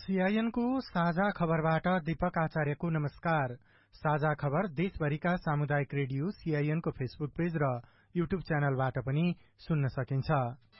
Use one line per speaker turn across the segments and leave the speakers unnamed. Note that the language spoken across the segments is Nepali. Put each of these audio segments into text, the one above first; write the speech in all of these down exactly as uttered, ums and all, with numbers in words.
सीआईएन को साझा खबरबाट दीपक आचार्यको नमस्कार। साझा खबर देशभरिका सामुदायिक रेडियो सीआईएन को फेसबुक पेज र युट्युब च्यानलबाट पनि सुन्न सकिन्छ।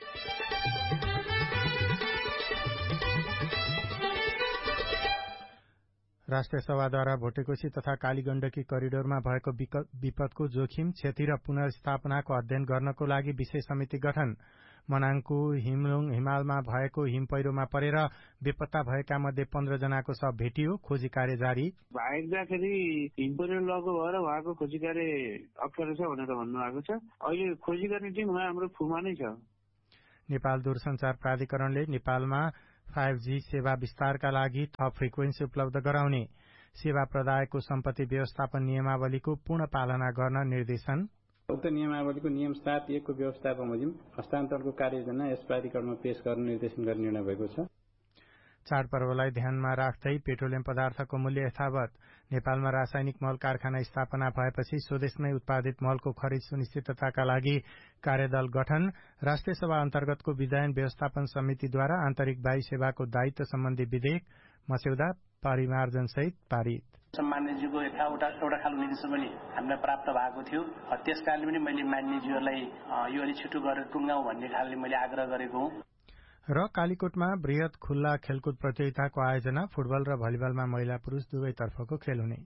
राष्ट्रिय सभाद्वारा भोटेकोशी तथा कालीगण्डकी करिडोरमा भएको विपदको जोखिम, क्षति र पुनर्स्थापनाको अध्ययन गर्नको लागि विशेष समिति गठन। मनाङको हिमलुङ हिमालमा भएको हिम पहिरोमा परेर बेपत्ता भएका मध्ये पन्ध्र जनाको शव भेटियो। खोजी कार्य जारी।
भाग्दाखेरि हिम पहिरो लगेको भएर उहाँको खोजी कार्य अप्ठ्यारो छ भनेर भन्नुभएको छ। अहिले खोजी गर्ने टिम हाम्रो फुमा नै छ।
नेपाल दूरसञ्चार प्राधिकरणले नेपालमा फाइभ जी सेवा विस्तारका लागि थप फ्रिक्वेन्सी उपलब्ध गराउने, सेवा प्रदायको सम्पत्ति व्यवस्थापन नियमावलीको पूर्ण पालना गर्न निर्देशन।
उक्त नियमावलीको नियम सात एकको व्यवस्था बमोजिम हस्तान्तरणको कार्ययोजना यस प्राधिकरणमा पेश गर्न निर्देशन गर्ने निर्णय भएको छ।
चाडपर्वलाई ध्यानमा राख्दै पेट्रोलियम पदार्थको मूल्य यथावत। नेपालमा रासायनिक मल कारखाना स्थापना भएपछि स्वदेशमै उत्पादित मलको खरिद सुनिश्चितताका लागि कार्यदल गठन। राष्ट्रिय सभा अन्तर्गतको विधायन व्यवस्थापन समितिद्वारा आन्तरिक वायु सेवाको दायित्व सम्बन्धी विधेयक मस्यौदा परिमार्जन सहित पारित।
मान्यज्यूको एउटा एउटा खालको निर्देशन पनि हामीलाई प्राप्त भएको थियो। त्यसकारणले पनि मैले मान्यज्यूहरूलाई यो अलि छिटो गरेर टुङ्गाउँ भन्ने खालले मैले आग्रह गरेको हुँ।
र कालीकोटमा बृहत खुल्ला खेलकुद प्रतियोगिताको आयोजना। फुटबल र भलिबलमा महिला पुरुष दुवैतर्फको खेल हुने।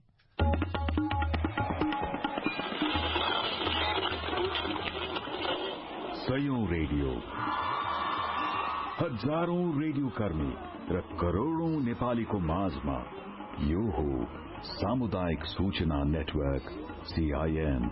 सयौं रेडियो, हजारौं रेडियो कर्मी र करोड़ौं नेपालीको माझमा यो हो सामुदायिक सूचना नेटवर्क सीआईएन।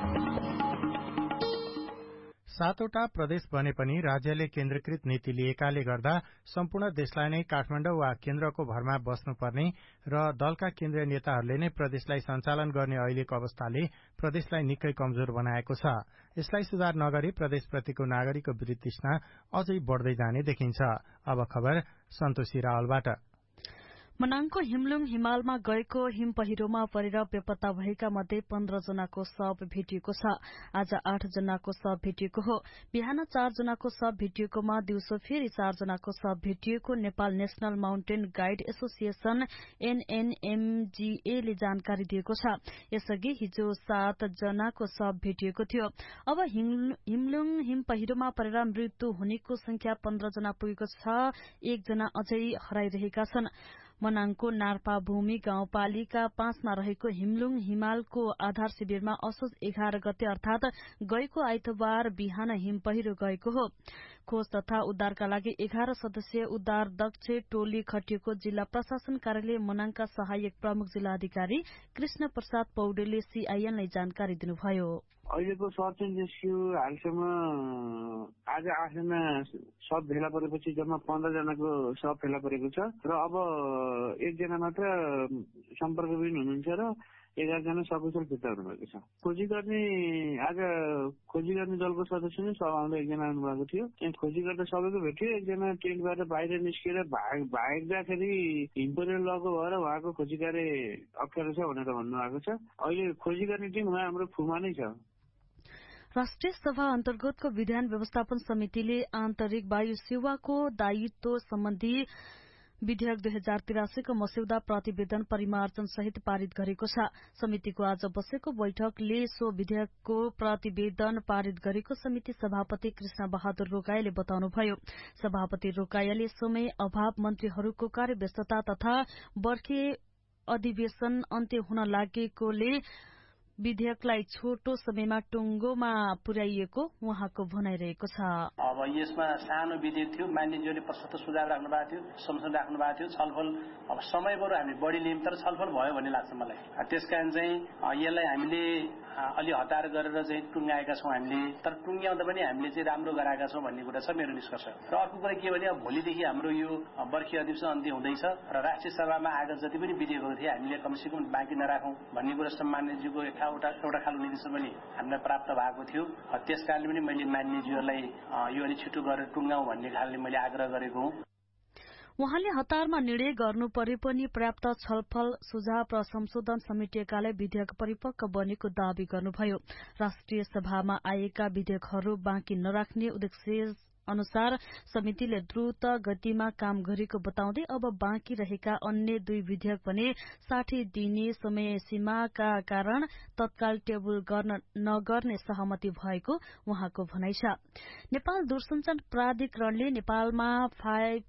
सातवटा प्रदेश बने पनि राज्यले केन्द्रीकृत नीति लिएकाले गर्दा सम्पूर्ण देशलाई नै काठमाडौँ वा केन्द्रको भरमा बस्नुपर्ने र दलका केन्द्रीय नेताहरूले नै प्रदेशलाई सञ्चालन गर्ने अहिलेको अवस्थाले प्रदेशलाई निकै कमजोर बनाएको छ। यसलाई सुधार नगरी प्रदेशप्रतिको नागरिकको वितृष्णा अझै बढ्दै जाने देखिन्छ। अब खबर सन्तोषी रावलबाट।
मनाङको हिमलुङ हिमालमा गएको हिम पहिरोमा परेर बेपत्ता भएका मध्ये पन्ध्र जनाको शव भेटिएको छ। आज आठ जनाको शव भेटिएको हो। बिहान चार जनाको शव भेटिएकोमा दिउँसो फेरि चार जनाको शव भेटिएको Nepal national mountain guide association एनएनएमजीए ले जानकारी दिएको छ। यसअघि हिजो सात जनाको शव भेटिएको थियो। अब हिमलुङ हिम पहिरोमा परेर मृत्यु हुनेको संख्या पन्ध्र जना पुगेको छ। एकजना अझै हराइरहेका छन्। मनाङको नार्पा भूमि गाउँपालिका पाँचमा रहेको हिमलुङ हिमालको आधार शिविरमा असोज एघार गते अर्थात गएको आइतबार बिहान हिम पहिरो गएको हो। खोज तथा उद्धारका लागि एघार सदस्यीय उद्धार दक्ष टोली खटिएको जिल्ला प्रशासन कार्यालय मनाङका सहायक प्रमुख जिल्ला अधिकारी कृष्ण प्रसाद पौडेलले सीआईएनलाई जानकारी दिनुभयो।
अहिलेको सर्च एन्ड रेस्क्यु हालसम्म आज आठजना शव भेला परेपछि जम्मा पन्ध्र जनाको शव फेला परेको छ र अब एकजना मात्र सम्पर्कविहीन हुनुहुन्छ र एघार जना सकुशल फिर्ता हुनुभएको छ। खोजी गर्ने आज खोजी गर्ने दलको सदस्य नै सब आउँदा एकजना आउनुभएको थियो। त्यहाँ खोजी गर्दा सबैको भेट्यो। एकजना टेन्टबाट बाहिर निस्केर भाग्दाखेरि हिम पहिरो लगेको भएर उहाँको खोजी कार्य अप्ठ्यारो छ भनेर भन्नुभएको छ। अहिले खोजी गर्ने टिम हाम्रो फुमा नै छ।
राष्ट्रिय सभा अन्तर्गतको विधान व्यवस्थापन समितिले आन्तरिक वायु सेवाको दायित्व सम्बन्धी विधेयक दुई हजार तिरासीको मस्यौदा प्रतिवेदन परिमार्जन सहित पारित गरेको छ। समितिको आज बसेको बैठकले सो विधेयकको प्रतिवेदन पारित गरेको समिति सभापति कृष्ण बहादुर रोकायाले बताउनुभयो। सभापति रोकायाले समय अभाव, मन्त्रीहरूको कार्यव्यस्तता तथा बर्खे अधिवेशन अन्त्य हुन लागेकोले विधेयकलाई छोटो समयमा टुंगोमा पुर्याइएको उहाँको भनाइरहेको छ।
अब यसमा सानो विधेयक थियो, मान्यज्यूले प्रशस्त सुझाव राख्नु भएको थियो, संशोधन राख्नु भएको थियो, छलफल अब समय बरु हामी बढी लियौं तर छलफल भयो भन्ने लाग्छ मलाई। त्यसकारण चाहिँ यसलाई हामीले अलि हतार गरेर चाहिँ टुङ्गाएका छौं हामीले, तर टुङ्ग्याउँदा पनि हामीले चाहिँ राम्रो गराएका छौं भन्ने कुरा छ मेरो निष्कर्ष। र अर्को कुरा के भने अब भोलिदेखि हाम्रो यो वर्षीय अधिवेशन अन्त्य हुँदैछ र राष्ट्रिय सभामा आगत जति पनि विधेयकहरू थिए हामीले कमसेकम बाँकी नराखौं भन्ने कुरा सम्मान्यज्यूको एउटा एउटा खालको निर्देशन पनि हामीलाई प्राप्त भएको थियो। त्यसकारणले पनि मैले मान्यज्यूहरूलाई यो अलि छिटो गरेर टुङ्गाउँ भन्ने खालले मैले आग्रह गरेको हुँ।
उहाँले हतारमा निर्णय गर्नु परे पनि पर्याप्त छलफल, सुझाव र संशोधन समेटिएकाले विधेयक परिपक्व बनेको दावी गर्नुभयो। राष्ट्रिय सभामा आएका विधेयकहरू बाँकी नराख्ने उद्देश्य अनुसार समितिले द्रुत गतिमा काम गरेको बताउँदै अब बाँकी रहेका अन्य दुई विधेयक पनि साठी दिने समय सीमाका कारण तत्काल टेबल गर्न नगर्ने सहमति भएको उहाँको भनाइ छ। नेपाल दूरसञ्चार प्राधिकरणले नेपालमा फाइभ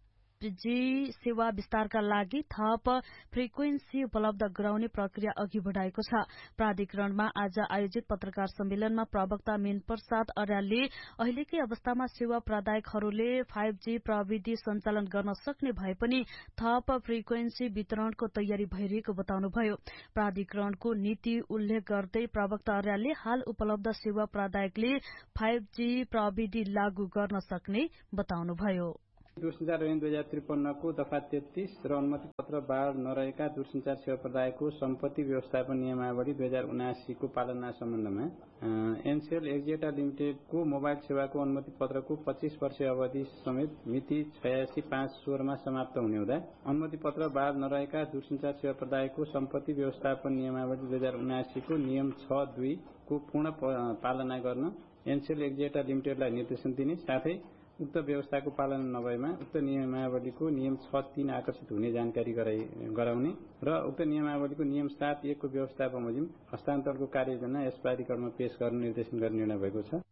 जी सेवा विस्तारका लागि थप फ्रिक्वेन्सी उपलब्ध गराउने प्रक्रिया अघि बढ़ाएको छ। प्राधिकरणमा आज आयोजित पत्रकार सम्मेलनमा प्रवक्ता मीन प्रसाद अर्यालले अहिलेकै अवस्थामा सेवा प्रदायकहरूले फाइभ जी प्रविधि सञ्चालन गर्न सक्ने भए पनि थप फ्रिक्वेन्सी वितरणको तयारी भइरहेको बताउनुभयो। प्राधिकरणको नीति उल्लेख गर्दै प्रवक्ता अर्यालले हाल उपलब्ध सेवा प्रदायकले फाइभ जी प्रविधि लागू गर्न सक्ने बताउनुभयो।
दूरसञ्चार ऐन दुई हजार त्रिपन्नको दफा तेत्तीस र अनुमति पत्र बाह्र नरहेका दूरसञ्चार सेवा प्रदायकको सम्पत्ति व्यवस्थापन नियमावली दुई हजार उनासीको पालना सम्बन्धमा एनसेल एक्जेटा लिमिटेडको मोबाइल सेवाको अनुमति पत्रको पच्चीस वर्ष अवधि समेत मिति छयासी पाँच सोह्रमा समाप्त हुने हुँदा अनुमति पत्र बाह्र नरहेका दूरसञ्चार सेवा प्रदायकको सम्पत्ति व्यवस्थापन नियमावली दुई हजार उनासीको नियम छ दुईको पूर्ण पालना गर्न एनसेल एक्जेटा लिमिटेडलाई निर्देशन दिने साथै उक्त व्यवस्थाको पालना नभएमा उक्त नियमावलीको नियम छ तीन आकर्षित हुने जानकारी गराउने र उक्त नियमावलीको नियम सात एकको व्यवस्था बमोजिम हस्तान्तरणको कार्ययोजना यस प्राधिकरणमा पेश गर्न निर्देशन गर्ने निर्णय भएको छ।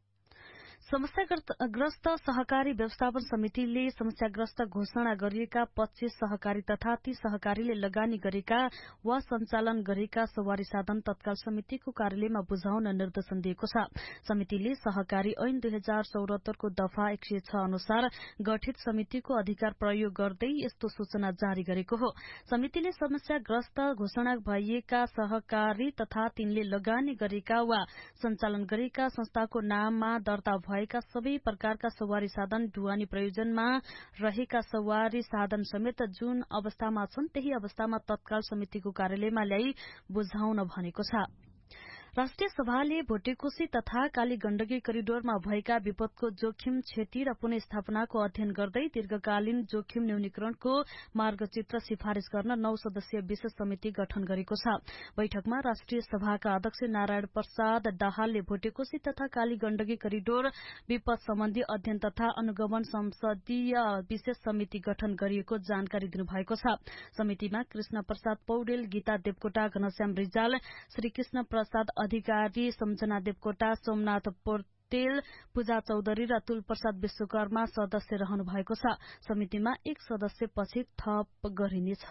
समस्याग्रस्त सहकारी व्यवस्थापन समितिले समस्याग्रस्त घोषणा गरिएका पच्चीस सहकारी तथा ती सहकारीले लगानी गरेका वा सञ्चालन गरेका सवारी साधन तत्काल समितिको कार्यालयमा बुझाउन निर्देशन दिएको छ। समितिले सहकारी ऐन दुई हजार चौरात्तरको दफा एक सय छ अनुसार गठित समितिको अधिकार प्रयोग गर्दै यस्तो सूचना जारी गरेको हो। समितिले समस्याग्रस्त घोषणा भइएका सहकारी तथा तिनले लगानी गरेका वा सञ्चालन गरेका संस्थाको नाममा दर्ता भएका सबै प्रकारका सवारी साधन ढुवानी प्रयोजनमा रहेका सवारी साधन समेत जुन अवस्थामा छन् त्यही अवस्थामा तत्काल समितिको कार्यालयमा ल्याई बुझाउन भनेको छ। राष्ट्रिय सभाले भोटेकोशी तथा काली गण्डकी करिडोरमा भएका विपदको जोखिम क्षति र पुनस्थापनाको अध्ययन गर्दै दीर्घकालीन जोखिम न्यूनीकरणको मार्गचित्र सिफारिश गर्न नौ सदस्यीय विशेष समिति गठन गरेको छ। बैठकमा राष्ट्रिय सभाका अध्यक्ष नारायण प्रसाद दाहालले भोटेकोशी तथा काली गण्डकी करिडोर विपद सम्बन्धी अध्ययन तथा अनुगमन संसदीय विशेष समिति गठन गरिएको जानकारी दिनुभएको छ। समितिमा कृष्ण प्रसाद पौडेल, गीता देवकोटा, घनश्याम रिजाल, श्रीकृष्ण प्रसाद अधिकारी, सम्झना देवकोटा, सोमनाथ पोर्तेल, पूजा चौधरी र तुल प्रसाद विश्वकर्मा सदस्य रहनु भएको छ। समितिमा एक सदस्य पछि थप गरिनेछ।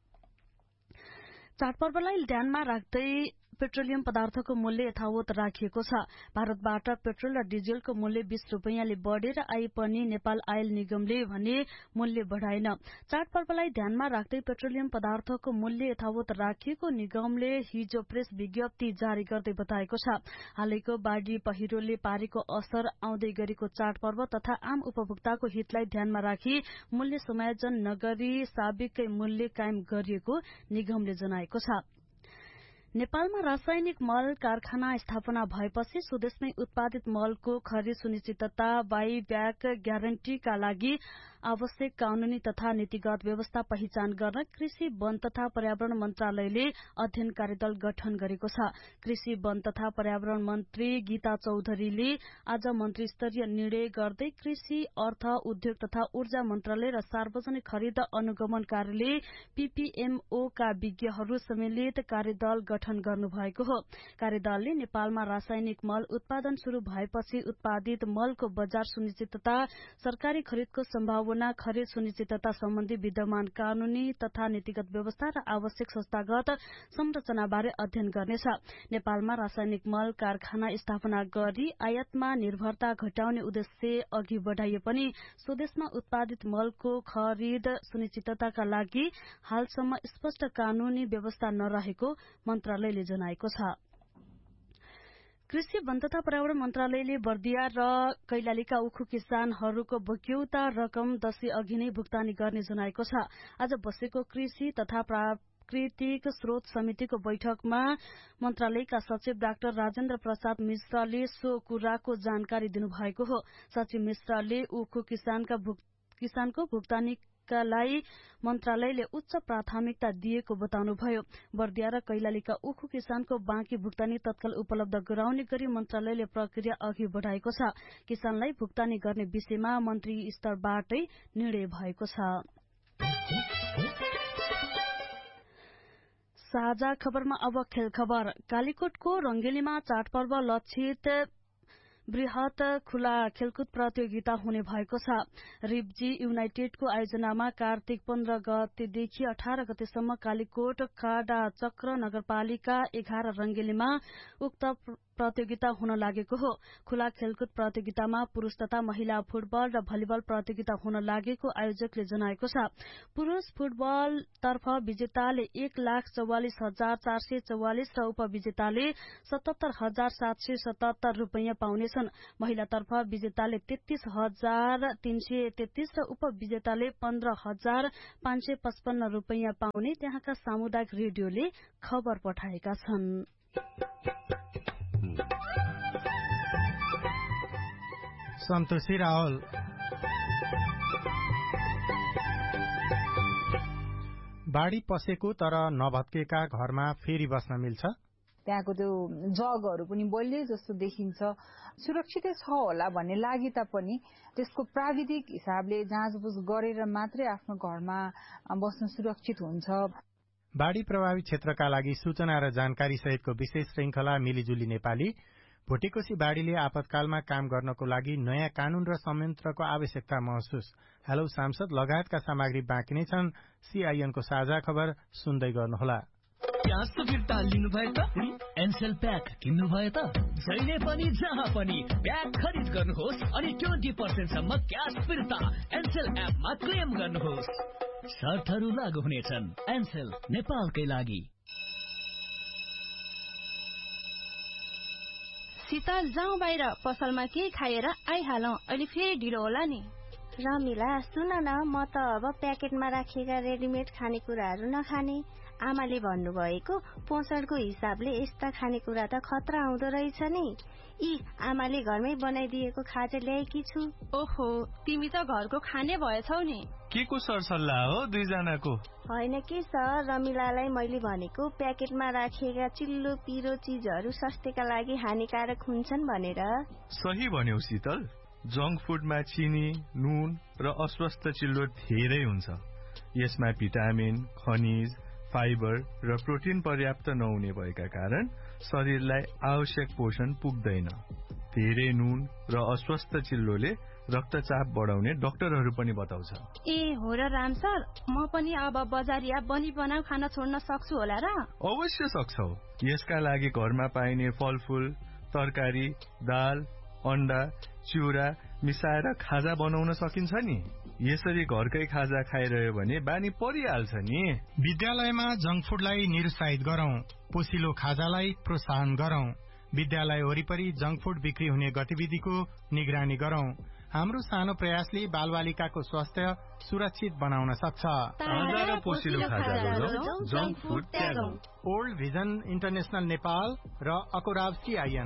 चाडपर्वलाई ध्यानमा राख्दै पेट्रोलियम पदार्थको मूल्य यथावत राखिएको छ। भारतबाट पेट्रोल र डिजेलको मूल्य बीस रूपियाँले बढ़ेर आए पनि नेपाल आयल निगमले भने मूल्य बढ़ाएन। चाडपर्वलाई ध्यानमा राख्दै पेट्रोलियम पदार्थको मूल्य यथावत राखिएको निगमले हिजो प्रेस विज्ञप्ति जारी गर्दै बताएको छ। हालैको बाढ़ी पहिरोले पारेको असर, आउँदै गरेको चाडपर्व तथा आम उपभोक्ताको हितलाई ध्यानमा राखी मूल्य समायोजन नगरी साबिकै मूल्य कायम गरिएको निगमले जनाएको छ। नेपालमा रासायनिक मल कारखाना स्थापना भएपछि स्वदेशमै उत्पादित मलको खरिद सुनिश्चितता बाइब्याक ग्यारेन्टीका लागि आवश्यक कानूनी तथा नीतिगत व्यवस्था पहिचान गर्न कृषि वन तथा पर्यावरण मन्त्रालयले अध्ययन कार्यदल गठन गरेको छ। कृषि वन तथा पर्यावरण मन्त्री गीता चौधरीले आज मन्त्री स्तरीय निर्णय गर्दै कृषि, अर्थ, उद्योग तथा ऊर्जा मन्त्रालय र सार्वजनिक खरिद अनुगमन कार्यालय पीपीएमओ का विज्ञहरू सम्मिलित कार्यदल गठन गर्नुभएको हो। कार्यदलले नेपालमा रासायनिक मल उत्पादन शुरू भएपछि उत्पादित मलको बजार सुनिश्चितता, सरकारी खरिदको सम्भावना, खरिद सुनिश्चितता सम्बन्धी विद्यमान कानूनी तथा नीतिगत व्यवस्था र आवश्यक संस्थागत संरचनाबारे अध्ययन गर्नेछ। नेपालमा रासायनिक मल कारखाना स्थापना गरी आयातमा निर्भरता घटाउने उद्देश्य अघि बढ़ाइए पनि स्वदेशमा उत्पादित मलको खरिद सुनिश्चितताका लागि हालसम्म स्पष्ट कानूनी व्यवस्था नरहेको मन्त्रालयले जनाएको छ। कृषि वन तथा पर्यावरण मन्त्रालयले बर्दिया र कैलालीका उखु किसानहरूको बक्यौता रकम दशैं अघि नै भुक्तानी गर्ने जनाएको छ। आज बसेको कृषि तथा प्राकृतिक स्रोत समितिको बैठकमा मन्त्रालयका सचिव डाक्टर राजेन्द्र प्रसाद मिश्रले सो कुराको जानकारी दिनुभएको हो। सचिव मिश्रले उखु किसानका किसानको भुक्तानी विकासलाई मन्त्रालयले उच्च प्राथमिकता दिएको बताउनुभयो। बर्दिया र कैलालीका उखु किसानको बाँकी भुक्तानी तत्काल उपलब्ध गराउने गरी मन्त्रालयले प्रक्रिया अघि बढ़ाएको छ। किसानलाई भुक्तानी गर्ने विषयमा मन्त्री स्तरबाटै निर्णय भएको छ। साझा खबरमा अब खेल खबर। कालीकोटको रंगेलीमा चाडपर्व लक्षित वृहत खुला खेलकुद प्रतियोगिता हुने भएको छ। रिब्जी युनाइटेडको आयोजनामा कार्तिक पन्ध्र गतेदेखि अठार गतेसम्म कालीकोट काडा चक्र नगरपालिका एघार रंगेलीमा उक्त प्रतियोगिता हुन लागेको हो। खुला खेलकुद प्रतियोगितामा पुरूष तथा महिला फुटबल र भलिबल प्रतियोगिता हुन लागेको आयोजकले जनाएको छ। पुरूष फुटबल तर्फ विजेताले एक लाख चौवालिस हजार चार सय चौवालिस र उपविजेताले सतहत्तर हजार सात सय सतहत्तर रूपियाँ पाउनेछन्। महिलातर्फ विजेताले तेत्तीस हजार तीन सय तेत्तीस र उपविजेताले पन्ध्र हजार पाँच सय पचपन्न रूपियाँ पाउने त्यहाँका सामुदायिक रेडियोले खबर पठाएका छन्।
सन्तोषी रावल। बाढ़ी पसेको तर नभत्केका घरमा फेरि बस्न मिल्छ।
त्यहाँको त्यो जगहरू पनि बलियो जस्तो देखिन्छ। सुरक्षितै छ होला भन्ने लागि तापनि त्यसको प्राविधिक हिसाबले जाँचबुझ गरेर मात्रै आफ्नो घरमा बस्न सुरक्षित हुन्छ।
बाढ़ी प्रभावित क्षेत्रका लागि सूचना र जानकारी सहितको विशेष श्रृंखला मिलिजुली नेपाली। भोटेकोशी बाढ़ीले आपतकालमा काम गर्नको लागि नयाँ कानून र संयन्त्रको आवश्यकता महसुस। हेलो सांसद लगायतका सामग्री बाँकी नै छन्। सीआईएनको साझा खबर सुन्दै गर्नुहोला।
क्यासको फिर्ता लिनुभयो त एनसेल प्याक किन्नु भयो त जहिले पनि जहाँ पनि प्याक खरिद गर्नुहोस् अनि ट्वेन्टी पर्सेन्ट सम्म क्यास फिर्ता एनसेल एपमा क्लेम गर्नुहोस्। शर्तहरू लागू हुनेछन्। एनसेल नेपालकै लागि।
शीतल जाउँ बाहिर पसलमा केही खाएर आइहालौं। अहिले फेरि ढिलो होला नि।
रमिला सुन न, म त अब प्याकेटमा राखिएका रेडिमेड खानेकुराहरू नखाने। आमाले भन्नुभएको पोषणको हिसाबले यस्ता खानेकुरा त खतरा आउँदो रहेछ नि। यी आमाले घरमै बनाइदिएको खाजा ल्याएकी छु।
ओहो, तिमी त घरको खाने भएछौ नि।
के को सरसल्लाह हो दुईजनाको?
होइन के सर, रमिलालाई मैले भनेको प्याकेटमा राखिएका चिल्लो पिरो चिजहरू स्वास्थ्यका लागि हानिकारक हुन्छन् भनेर।
सही भन्यौ शीतल। जंक फुडमा चिनी, नुन र अस्वस्थ चिल्लो धेरै हुन्छ। यसमा भिटामिन, खनिज, फाइबर र प्रोटिन पर्याप्त नहुने भएका कारण शरीरलाई आवश्यक पोषण पुग्दैन। धेरै नुन र अस्वस्थ चिल्लोले रक्तचाप बढाउने डाक्टरहरू पनि बताउँछ।
ए हो र राम सर, म पनि अब बजारिया बनी बनाउ खान छोड्न सक्छु होला र?
अवश्य सक्छौ। यसका लागि घरमा पाइने फलफूल, तरकारी, दाल, अण्डा, चिउरा मिसाएर खाजा बनाउन सकिन्छ नि। यसरी घरकै खाजा खाइरह्यो भने बानी परिहाल्छ नि।
विद्यालयमा जंक फुडलाई निरुत्साहित गरौं, पोसिलो खाजालाई प्रोत्साहन गरौं। विद्यालय वरिपरि जंक फुड बिक्री हुने गतिविधिको निगरानी गरौं। हाम्रो सानो प्रयासले बालबालिकाको स्वास्थ्य सुरक्षित बनाउन सक्छ।
ताजा र पोसिलो खाजा गरौं, junk food त्यागौं।
Old vision international Nepal र अकोराब सीआईएन।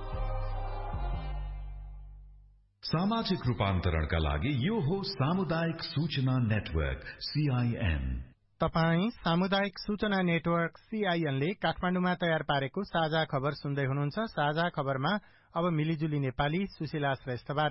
सामाजिक रूपान्तरणका लागि यो हो सामुदायिक सूचना नेटवर्क सीआईएन।
तपाई सामुदायिक सूचना नेटवर्क सीआईएनले काठमाडौँमा तयार पारेको साझा खबर सुन्दै हुनुहुन्छ। साझा खबरमा अब मिलिजुली नेपाली सुशीला श्रेष्ठबाट।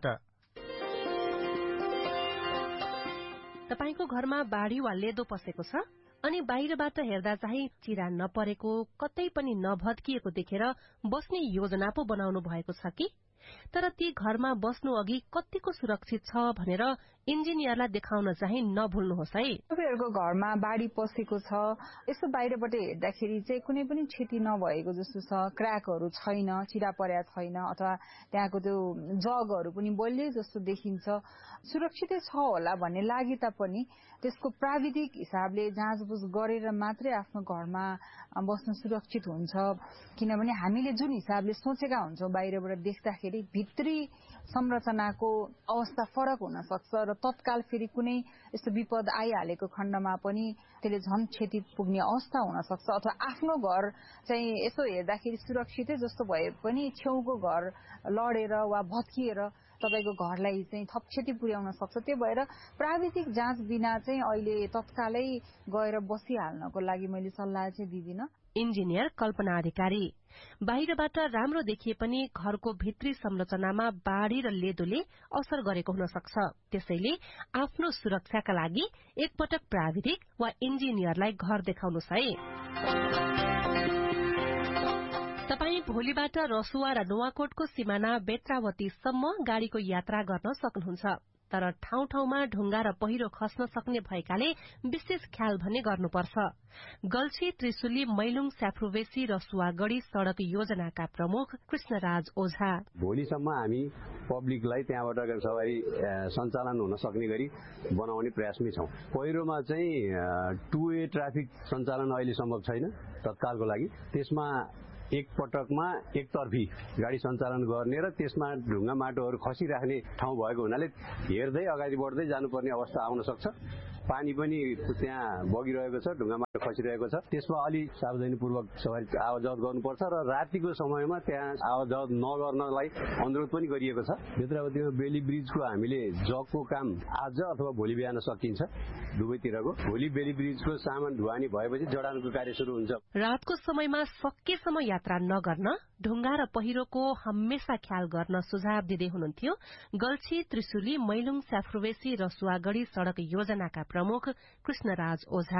तपाईको घरमा बाढ़ी वा लेदो पसेको छ अनि बाहिरबाट हेर्दा चाहिँ चिरा नपरेको, कतै पनि नभत्किएको देखेर बस्ने योजना पो बनाउनु भएको छ कि? तर ती घरमा बस्नु अघि कतिको सुरक्षित छ भनेर इन्जिनियरलाई देखाउन चाहिँ नभुल्नुहोस् है।
तपाईँहरूको घरमा बाढी पसेको छ, यसो बाहिरबाट हेर्दाखेरि चाहिँ कुनै पनि क्षति नभएको जस्तो छ, क्र्याकहरू छैन, चिरा पर्या छैन, अथवा त्यहाँको त्यो जगहरू पनि बलियो जस्तो देखिन्छ, सुरक्षितै छ होला भन्ने लागि तापनि त्यसको प्राविधिक हिसाबले जाँचबुझ गरेर मात्रै आफ्नो घरमा बस्न सुरक्षित हुन्छ। किनभने हामीले जुन हिसाबले सोचेका हुन्छौँ बाहिरबाट देख्दाखेरि भित्री संरचनाको अवस्था फरक हुन सक्छ र तत्काल फेरि कुनै यस्तो विपद आइहालेको खण्डमा पनि त्यसले झन् क्षति पुग्ने अवस्था हुन सक्छ। अथवा आफ्नो घर चाहिँ यसो हेर्दाखेरि सुरक्षितै जस्तो भए पनि छेउको घर लडेर वा भत्किएर तपाईको घरलाई चाहिँ थप क्षति पुर्याउन सक्छ। त्यो भएर प्राविधिक जाँच बिना चाहिँ अहिले तत्कालै गएर बसिहाल्नको लागि मैले सल्लाह चाहिँ दिदिन।
इन्जिनियर कल्पना अधिकारी, बाहिरबाट राम्रो देखिए पनि घरको भित्री संरचनामा बाढ़ी र लेदोले असर गरेको हुन सक्छ। त्यसैले आफ्नो सुरक्षाका लागि एकपटक प्राविधिक वा इन्जिनियरलाई घर देखाउनुस् है। तपाई भोलिबाट रसुवा र नुवाकोटको सिमाना बेत्रावतीसम्म गाड़ीको यात्रा गर्न सक्नुहुन्छ, तर ठाउँ ठाउँमा ढुङ्गा र पहिरो खस्न सक्ने भएकाले विशेष ख्याल भने गर्नुपर्छ। गल्छी त्रिशुली मैलुङ स्याफ्रुवेसी रसुवागढ़ी सड़क योजनाका प्रमुख कृष्णराज ओझा,
भोलिसम्म हामी पब्लिकलाई त्यहाँबाट सवारी सञ्चालन हुन सक्ने गरी बनाउने प्रयासमै छौं। पहिरोमा चाहिँ टु वे ट्राफिक सञ्चालन अहिले सम्भव छैन तत्कालको लागि। त्यसमा एक पटकमा एकतर्फी गाडी सञ्चालन गर्ने र त्यसमा ढुङ्गा माटोहरू खसिराख्ने ठाउँ भएको हुनाले हेर्दै अगाडि बढ्दै जानुपर्ने अवस्था आउन सक्छ। पानी पनि त्यहाँ बगिरहेको छ, ढुङ्गा माटो खसिरहेको छ। त्यसमा अलि सावधानीपूर्वक सवारी आवत-जावत गर्नुपर्छ र रातिको समयमा त्यहाँ आवत-जावत नगर्नलाई अनुरोध पनि गरिएको छ। बेत्रावतीमा बेली ब्रिजको हामीले जगको काम आज अथवा भोलि बिहान सकिन्छ दुवैतिरको। भोलि बेली ब्रिजको सामान ढुवानी भएपछि जडानको कार्य सुरु हुन्छ।
रातको समयमा सकेसम्म यात्रा नगर्न, ढुङ्गा र पहिरोको हमेशा ख्याल गर्न सुझाव दिँदै हुनुहुन्थ्यो गल्छी त्रिशुली मैलुङ स्याफ्रुवेसी रसुवागढ़ी सड़क योजनाका प्रमुख कृष्णराज ओझा।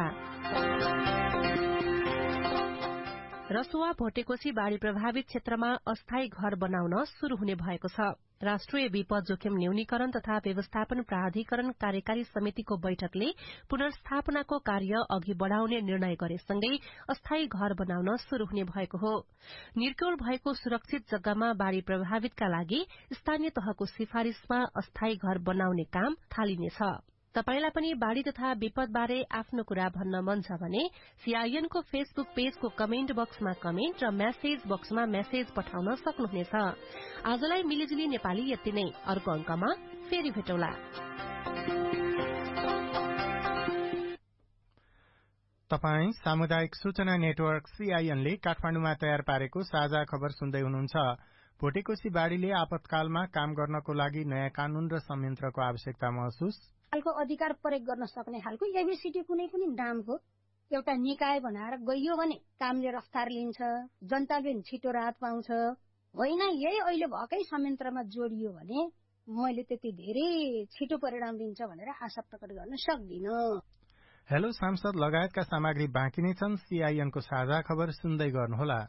रसुवा भोटेकोशी बाढ़ी प्रभावित क्षेत्रमा अस्थायी घर बनाउन शुरू हुने भएको छ। राष्ट्रिय विपद जोखिम न्यूनीकरण तथा व्यवस्थापन प्राधिकरण कार्यकारी समितिको बैठकले पुनर्स्थापनाको कार्य अघि बढ़ाउने निर्णय गरेसँगै अस्थायी घर बनाउन शुरू हुने भएको हो। निर्क्योल भएको सुरक्षित जग्गामा बाढ़ी प्रभावितका लागि स्थानीय तहको सिफारिशमा अस्थायी घर बनाउने काम थालिनेछ। तपाईलाई पनि बाढ़ी तथा विपद बारे आफ्नो कुरा भन्न मन छ भने सीआईएन को फेसबुक पेजको कमेन्ट बक्समा कमेन्ट र मेसेज बक्समा मेसेज पठाउन सक्नुहुनेछ। आजलाई मिलिजुली नेपाली यति नै। अर्को अंकमा फेरि भेटौला।
तपाई सामुदायिक सूचना नेटवर्क सीआईएनले काठमाडौँमा तयार पारेको साझा खबर सुन्दै हुनुहुन्छ। भोटेकोशी बाढ़ीले आपतकालमा काम गर्नको लागि नयाँ कानून र संयन्त्रको आवश्यकता महसुस,
खालको अधिकार प्रयोग गर्न सक्ने खालको एबीसीटी कुनै पनि नामको एउटा निकाय बनाएर गइयो भने कामले रफ्तार लिन्छ, जनताले छिटो राहत पाउँछ। होइन यही अहिले भएकै संयन्त्रमा जोडियो भने मैले त्यति धेरै छिटो परिणाम दिन्छ भनेर आशा प्रकट गर्न सक्दिन।
हेलो सांसद लगायतका सामग्री बाँकी नै छन्। सीआईएनको साझा खबर सुन्दै गर्नुहोला।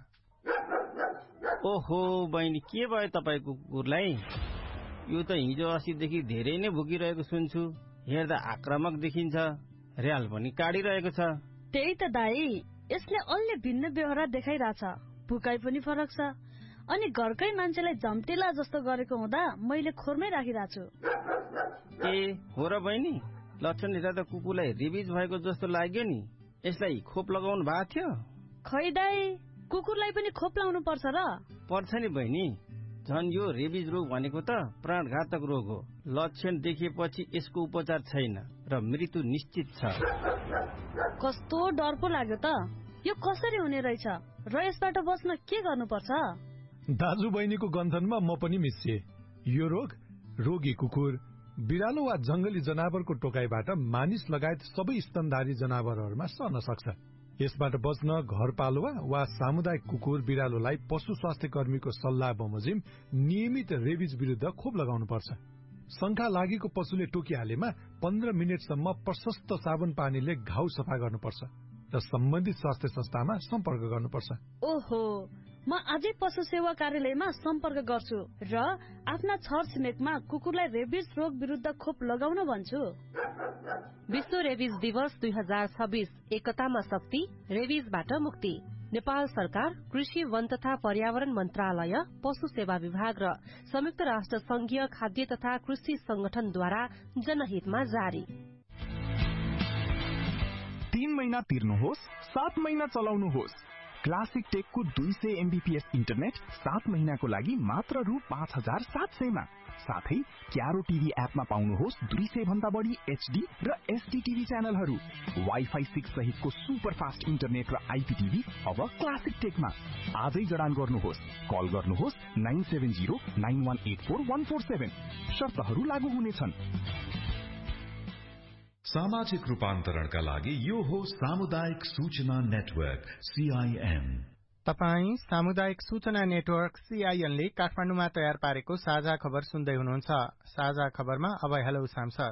ओहो बहिनी, के भयो तपाईको कुकुरलाई? यो त हिजो अस्तिदेखि धेरै नै भुकिरहेको सुन्छु। हेर्दा आक्रामक देखिन्छ, र्याल पनि काटिरहेको छ।
त्यही त दाई, यसले अलि भिन्न व्यवहार देखाइरहेछ, भुकाइ पनि फरक छ। अनि घरकै मान्छेलाई झम्टेला जस्तो गरेको हुँदा मैले खोरमै राखिरहेको छु।
ए हो र बहिनी, लक्षण हेर्दा त कुकुरलाई रेबिज भएको जस्तो लाग्यो नि। यसलाई खोप लगाउनु भएको थियो?
खै दाई, कुकुरलाई पनि खोप लाउनु पर्छ र?
पर्छ नि बहिनी, झन् यो रेबिज रोग भनेको त प्राणघातक रोग हो। लक्षण देखेपछि यसको उपचार छैन र मृत्यु निश्चित छ।
कस्तो डर पो लाग्यो त। यो कसरी हुने रहेछ र यसबाट बच्न के गर्नुपर्छ?
दाजु बहिनीको गन्थनमा म पनि मिसिए। यो रोग रोगी कुकुर, बिरालो वा जंगली जनावरको टोकाइबाट मानिस लगायत सबै स्तनधारी जनावरहरूमा सर्न सक्छ। यसबाट बच्न घरपालुवा वा सामुदायिक कुकुर बिरालोलाई पशु स्वास्थ्य कर्मीको सल्लाह बमोजिम नियमित रेबिज विरुद्ध खोप लगाउनुपर्छ। शंका लागेको पशुले टोकिहालेमा पन्ध्र मिनटसम्म प्रशस्त साबुन पानीले घाउ सफा गर्नुपर्छ र सम्बन्धित स्वास्थ्य संस्थामा सम्पर्क गर्नुपर्छ।
ओहो, म आजै पशु सेवा कार्यालयमा सम्पर्क गर्छु र आफ्ना छरछिमेकमा कुकुरलाई रेबिज रोग विरुद्ध खोप लगाउन भन्छु।
विश्व रेबिज दिवस दुई हजार छब्बीस एकतामा शक्ति, रेबिजबाट मुक्ति। नेपाल सरकार, कृषि वन तथा पर्यावरण मन्त्रालय, पशु सेवा विभाग र संयुक्त राष्ट्र संघीय खाद्य तथा कृषि संगठनद्वारा जनहितमा जारी।
तीन महिना तिर्नुहोस्, सात महिना चलाउनुहोस्। क्लासिक टेकको दुई सय एमबीपीएस इन्टरनेट सात महिनाको लागि मात्र रु पाँच हजार सात सयमा। साथै क्यारो टिभी एपमा पाउनुहोस् दुई सय भन्दा बढी एचडी र एसडी टिभी च्यानलहरू। वाइफाई सिक्स सहितको सुपर फास्ट इन्टरनेट र आइपीटिभी अब क्लासिक टेकमा। आजै जडान गर्नुहोस्। कल गर्नुहोस् nine seven zero nine one eight four one four seven. शर्तहरू लागू हुनेछन्।
सामाजिक रूपान्तरणका लागि यो हो सामुदायिक सूचना नेटवर्क सीआईएन।
तपाई सामुदायिक सूचना नेटवर्क सीआईएन ले काठमाडौँमा तयार पारेको साझा खबर सुन्दै हुनुहुन्छ। साझा खबरमा अब हेलो सांसद।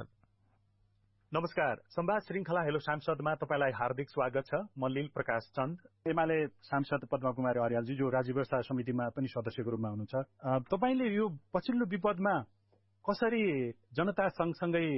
नमस्कार। संवाद श्रृंखला हेलो सांसदमा तपाईलाई हार्दिक स्वागत छ। म लील प्रकाश चन्द, एमाले सांसद पद्मा कुमारी अर्यालजी जो राज्य व्यवस्था समितिमा पनि सदस्यको रूपमा हुनुहुन्छ। तपाईले यो पछिल्लो विपदमा कसरी जनता सँगसँगै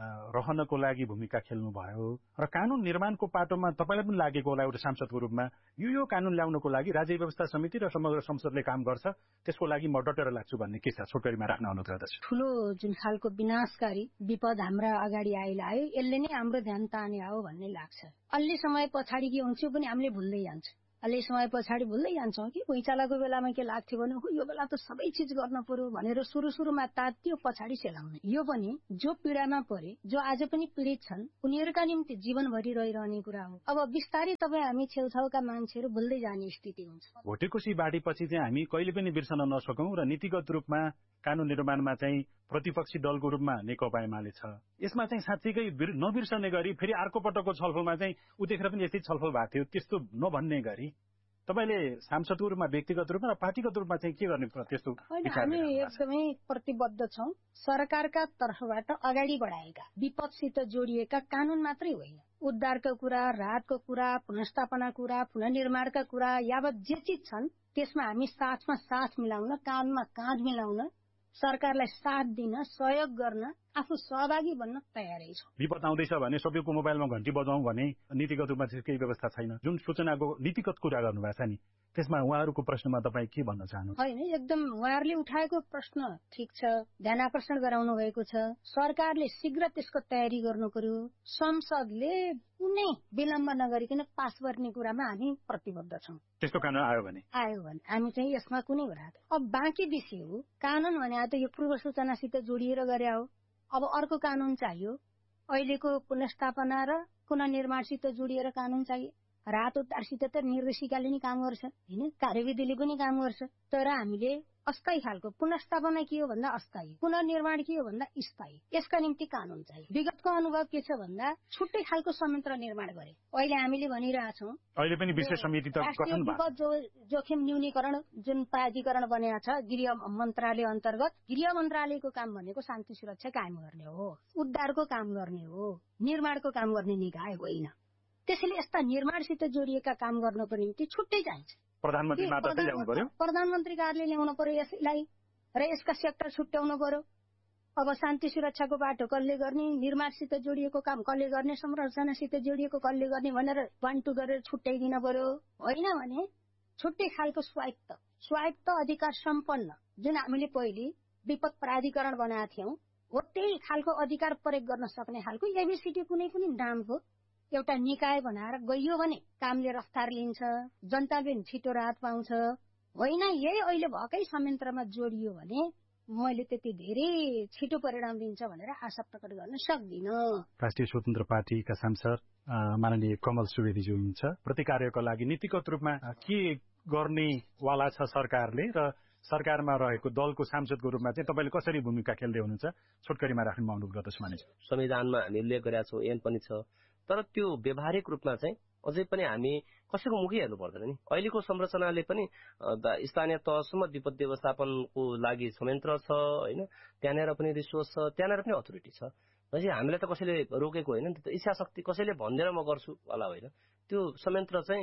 रहनको लागि भूमिका खेल्नु भयो र कानून निर्माणको पाटोमा तपाईलाई पनि लागेको होला एउटा सांसदको रूपमा यो यो कानून ल्याउनको लागि राज्य व्यवस्था समिति र समग्र संसदले काम गर्छ, त्यसको लागि म डटेर लाग्छु भन्ने के छ छोटकरीमा राख्न अनुरोध गर्दछु।
ठूलो जुन खालको विनाशकारी विपद हाम्रा अगाडि आइलायो यसले नै हाम्रो ध्यान ताने हो भन्ने लाग्छ। अलि समय पछाडि के हुन्छ पनि हामीले भुल्दै जान्छ। अलि समय पछाडि भुल्दै जान्छौँ कि भुइँचालोको बेलामा के लाग्थ्यो भने यो बेला त सबै चिज गर्न पर्यो भनेर सुरु सुरुमा तात्यो, पछाडि सेलाउने। यो पनि जो पीडामा परे, जो आज पनि पीडित छन्, उनीहरूका निम्ति जीवनभरि रहिरहने कुरा हो। अब बिस्तारै तपाईँ हामी छेउछाउका मान्छेहरू भुल्दै जाने स्थिति हुन्छ।
भोटेकोशी बाढीपछि चाहिँ हामी कहिले पनि बिर्सन नसकौं र नीतिगत रूपमा कानून निर्माणमा चाहिँ प्रतिपक्षी दलको रूपमा नेकपा एमाले छ। यसमा चाहिँ साँच्चीकै नबिर्सने गरी फेरि अर्को पटकको छलफलमा चाहिँ उतिखेर पनि यस्तै छलफल भएको थियो, त्यस्तो नभन्ने गरी तपाईले सांसदको रूपमा व्यक्तिगत रूपमा र पार्टीगत रूपमा चाहिँ के गर्ने त्यस्तो
हामी एकदमै प्रतिबद्ध छौं। सरकारका तर्फबाट अगाडि बढाएका विपदसित जोडिएका कानून मात्रै होइन, उद्धारका कुरा, राहतको कुरा, पुनर्स्थापना कुरा, पुनर्निर्माणका कुरा यावत जे चिज छन् त्यसमा हामी साथमा साथ मिलाउन, काँधमा काँध मिलाउन, सरकारलाई साथ दिन, सहयोग गर्न, आफू सहभागी बन्न तयारै छ।
विपद आउँदैछ भने सबैको मोबाइलमा घण्टी बजाउँ भने नीतिगत रूपमा चाहिँ केही व्यवस्था छैन। जुन सूचनाको नीतिगत कुरा गर्नुभएको छ नि त्यसमा उहाँहरूको प्रश्नमा तपाईँ के भन्न चाहनुहुन्छ?
होइन, एकदम उहाँहरूले उठाएको प्रश्न ठिक छ, ध्यान आकर्षण गराउनु भएको छ। सरकारले शीघ्र त्यसको तयारी गर्नु पर्यो। संसदले कुनै विलम्ब नगरिकन पास गर्ने कुरामा हामी प्रतिबद्ध छौं।
त्यस्तो कानून आयो भने
आयो भने हामी चाहिँ यसमा कुनै कुरा। अब बाँकी विषय हो कानून भने त यो पूर्व सूचनासित जोडिएर गरे हो। अब अर्को कानून चाहियो। अहिलेको पुनर्स्थापना र पुनर्निर्माणसित जोडिएर कानून चाहियो। राहत उद्धारसित त निर्देशिकाले नि काम गर्छ हैन, कार्यविधिले पनि काम गर्छ। तर हामीले अस्थायी खालको पुनर्स्थापना के हो भन्दा अस्थायी, पुनर्निर्माण के हो भन्दा स्थायी, यसका निम्ति कानून चाहियो। विगतको अनुभव के छ भन्दा छुट्टै खालको संयन्त्र निर्माण गरे। अहिले हामीले भनिरहेछौँ
अहिले पनि विशेष समिति त गठन
भयो। जो जोखिम न्यूनीकरण जुन प्राधिकरण बनेको छ गृह मन्त्रालय अन्तर्गत, गृह मन्त्रालयको काम भनेको शान्ति सुरक्षा कायम गर्ने हो, उद्धारको काम गर्ने हो, निर्माणको काम गर्ने निकाय होइन। त्यसैले यस्ता निर्माणसित जोडिएका काम गर्नको निम्ति छुट्टै चाहिन्छ।
प्रधानमन्त्री मात्र ल्याउनु पर्यो,
प्रधानमन्त्री कार्यालय ल्याउनु पर्यो यसलाई, र यसका सेक्टर छुट्याउनु पर्यो। अब शान्ति सुरक्षाको बाटो कसले गर्ने, निर्माणसित जोडिएको काम कसले गर्ने, संरचनासित जोडिएको कसले गर्ने भनेर वान टू गरेर छुट्याइदिन पर्यो। होइन भने छुट्टै खालको स्वायत्त स्वायत्त अधिकार सम्पन्न जुन हामीले पहिले विपद प्राधिकरण बनाएका थियौं हो त्यही खालको अधिकार प्रयोग गर्न सक्ने खालको एबीसीडी कुनै पनि नामको एउटा निकाय बनाएर गइयो भने कामले रफ्तार लिन्छ, जनताले छिटो राहत पाउँछ। होइन यही अहिले भएकै संयन्त्रमा जोडियो भने मैले त्यति धेरै छिटो परिणाम दिन्छ भनेर आशा प्रकट गर्न सक्दिन।
राष्ट्रिय स्वतन्त्र पार्टीका सांसद माननीय कमल सुवेदीजी हुनुहुन्छ। प्रतिकार्यको लागि नीतिगत रूपमा के गर्ने वाला छ सरकारले र सरकारमा रहेको दलको सांसदको रूपमा चाहिँ तपाईले कसरी भूमिका खेल्दै हुनुहुन्छ छोटकरीमा राख्न अनुरोध गर्दछु। मानिस
संविधानमा हामी उल्लेख गरेका छौँ, एन पनि छ, तर त्यो व्यावहारिक रूपमा चाहिँ अझै पनि हामी कसैको मुखै हेर्नु पर्दैन नि। अहिलेको संरचनाले पनि स्थानीय तहसम्म विपद व्यवस्थापनको लागि संयन्त्र छ होइन, त्यहाँनिर पनि रिसोर्स छ, त्यहाँनिर पनि अथोरिटी छ। भनेपछि हामीलाई त कसैले रोकेको होइन नि त, इच्छा शक्ति कसैले भन्दैन म गर्छु वाला होइन। त्यो संयन्त्र चाहिँ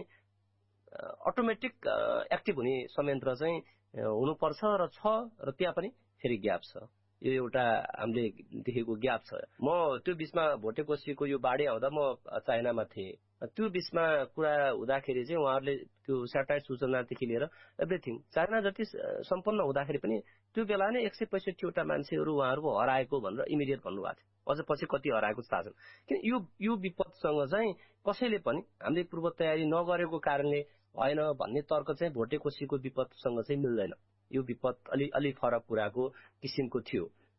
अटोमेटिक एक्टिभ हुने संयन्त्र चाहिँ हुनुपर्छ र छ, र त्यहाँ पनि फेरि ग्याप छ। यो एउटा हामीले देखेको ग्याप छ। म त्यो बिचमा भोटेकोशीको यो बाढी आउँदा म चाइनामा थिएँ। त्यो बिचमा कुरा हुँदाखेरि चाहिँ उहाँहरूले त्यो स्याटेलाइट सूचनादेखि लिएर एभ्रिथिङ चाइना जति सम्पन्न हुँदाखेरि पनि त्यो बेला नै एक सय पैँसठीवटा मान्छेहरू उहाँहरूको हराएको भनेर इमिडिएट भन्नुभएको थियो। अझ पछि कति हराएको थाहा छैन। किन यो यो विपदसँग चाहिँ कसैले पनि हामीले पूर्व तयारी नगरेको कारणले होइन भन्ने तर्क चाहिँ भोटेकोशीको विपदसँग चाहिँ मिल्दैन। यो विपद अलि अलि फरक कुराको किसिमको थियो।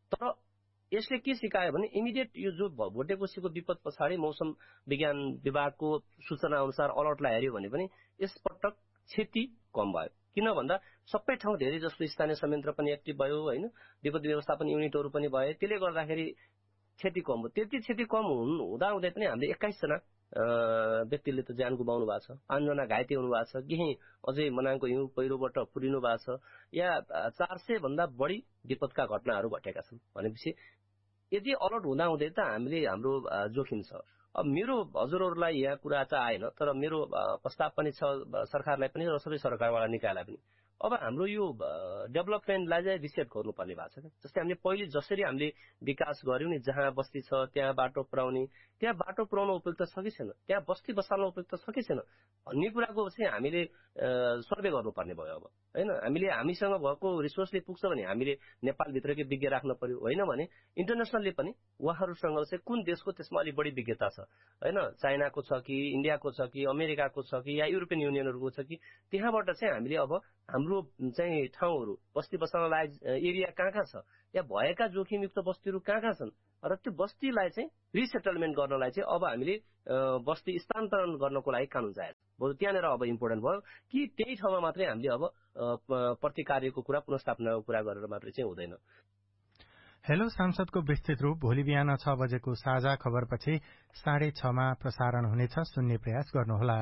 तर यसले के सिकायो भने इमिडिएट यो जो भोटे कोसीको विपद पछाडि मौसम विज्ञान विभागको सूचना अनुसार अलर्टलाई हेऱ्यो भने पनि यसपटक क्षति कम भयो। किन भन्दा सबै ठाउँ धेरै जस्तो स्थानीय संयन्त्र पनि एक्टिभ भयो होइन, विपद व्यवस्थापन युनिटहरू पनि भए, त्यसले गर्दाखेरि क्षति कम भयो। त्यति क्षति कम हुँदा हुँदै पनि हामीले एक्काइसजना व्यक्तिले त ज्यान गुमाउनु भएको छ, पाँचजना घाइते हुनु भएको छ, केही अझै मनाङको हिउँ पहिरोबाट पुरिनु भएको छ, या चार सय भन्दा बढी विपदका घटनाहरू घटेका छन्। भनेपछि यदि अलर्ट हुँदा हुँदै त हामीले हाम्रो जोखिम छ। अब मेरो हजुरहरूलाई यहाँ कुरा चाहिँ आएन, तर मेरो प्रस्ताव पनि छ सरकारलाई पनि र सबै सरकारवाला निकायलाई पनि। अब हाम्रो यो डेभलपमेन्टलाई चाहिँ रिसेट गर्नुपर्ने भएको छ। जस्तै हामीले पहिले जसरी हामीले विकास गर्यौँ नि, जहाँ बस्ती छ त्यहाँ बाटो पुर्याउने, त्यहाँ बाटो पुर्याउन उपयुक्त छ कि छैन, त्यहाँ बस्ती बसाल्न उपयुक्त छ कि छैन भन्ने कुराको चाहिँ हामीले सर्वे गर्नुपर्ने भयो। अब होइन, हामीले हामीसँग भएको रिसोर्सले पुग्छ भने हामीले नेपालभित्रकै विज्ञ राख्न पर्यो, होइन भने इन्टरनेसनलले पनि उहाँहरूसँग चाहिँ कुन देशको त्यसमा अलिक बढी विज्ञता छ होइन, चाइनाको छ कि इन्डियाको छ कि अमेरिकाको छ कि या युरोपियन युनियनहरूको छ कि, त्यहाँबाट चाहिँ हामीले अब हाम्रो चाहिँ ठाउँहरू बस्ती बसाउन लायक एरिया कहाँ कहाँ छ, या भएका जोखिमयुक्त बस्तीहरू कहाँ कहाँ छन्, र त्यो बस्तीलाई चाहिँ रिसेटलमेन्ट गर्नलाई चाहिँ अब हामीले बस्ती स्थानान्तरण गर्नको लागि कानुन चाहिएको छ। बरु त्यहाँनिर अब इम्पोर्टेन्ट भयो कि त्यही ठाउँमा मात्रै हामीले अब प्रतिकार्यको कुरा पुनर्स्थापनाको कुरा गरेर मात्रै चाहिँ हुँदैन।
हेलो सांसदको विस्तृत रूप भोलि बिहान छ बजेको साझा खबरपछि साढे छमा प्रसारण हुनेछ, सुन्ने प्रयास गर्नुहोला।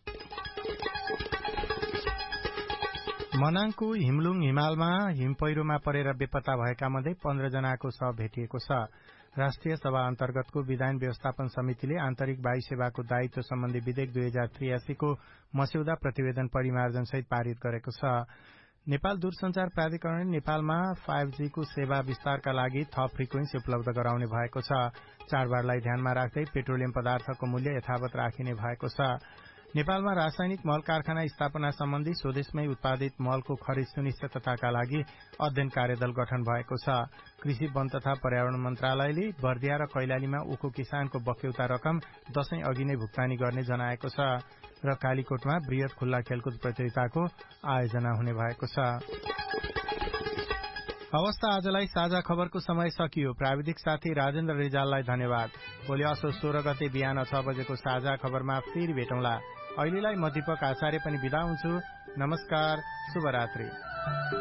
मनाङको हिमलुङ हिमालमा हिम पहिरोमा परेर बेपत्ता भएका मध्ये पन्ध्र जनाको शव भेटिएको छ। राष्ट्रिय सभा अन्तर्गतको विधान व्यवस्थापन समितिले आन्तरिक वायु सेवाको दायित्व सम्बन्धी विधेयक दुई हजार त्रियासीको मस्यौदा प्रतिवेदन परिमार्जन सहित पारित गरेको छ। नेपाल दूरसञ्चार प्राधिकरणले नेपालमा फाइभ जी को सेवा विस्तारका लागि थप फ्रिक्वेन्सी उपलब्ध गराउने भएको छ। चाडबाडलाई ध्यानमा राख्दै पेट्रोलियम पदार्थको मूल्य यथावत राखिने भएको छ। नेपालमा रासायनिक मल कारखाना स्थापना सम्बन्धी स्वदेशमै उत्पादित मलको खरिद सुनिश्चितताका लागि अध्ययन कार्यदल गठन भएको छ। कृषि वन तथा पर्यावरण मन्त्रालयले बर्दिया र कैलालीमा उखु किसानको बक्यौता रकम दशैं अघि नै भुक्तानी गर्ने जनाएको छ र कालीकोटमा बृहत खुल्ला खेलकुद प्रतियोगिताको आयोजना हुने भएको छ। अवस्था आजलाई साझा खबरको समय सकियो। प्राविधिक साथी राजेन्द्र रिजाललाई धन्यवाद। भोलि असो सोह्र गते बिहान छ बजेको साझा खबरमा फेरि भेटौँला। अहिलेलाई म दीपक आचार्य पनि बिदा हुन्छु। नमस्कार, शुभरात्रि।